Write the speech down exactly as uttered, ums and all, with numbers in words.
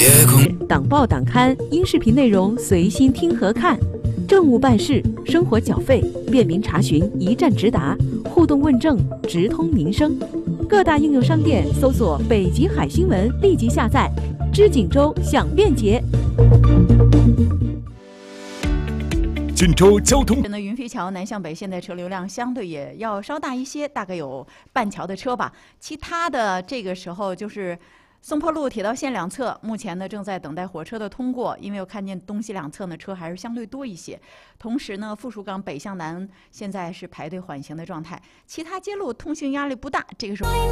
党报党刊音视频内容随心听和看，政务办事、生活缴费、便民查询一站直达，互动问政直通民生。各大应用商店搜索“北极海新闻”，立即下载。知锦州享便捷。 锦州交通。 呢，云飞桥南向北现在车流量相对也要稍大一些，大概有半桥的车吧。其他的这个时候就是松坡路铁道线两侧，目前呢正在等待火车的通过，因为我看见东西两侧呢车还是相对多一些。同时呢，附属港北向南现在是排队缓行的状态，其他街路通行压力不大。这个时候。